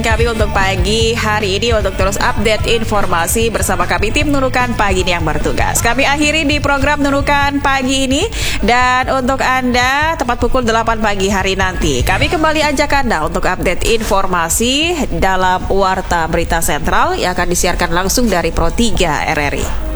Kami untuk pagi hari ini untuk terus update informasi bersama kami tim Nunukan Pagi ini yang bertugas. Kami akhiri di program Nunukan Pagi ini, dan untuk Anda tepat pukul 8 pagi hari nanti kami kembali ajak Anda untuk update informasi dalam Warta Berita Sentral yang akan disiarkan langsung dari Pro 3 RRI.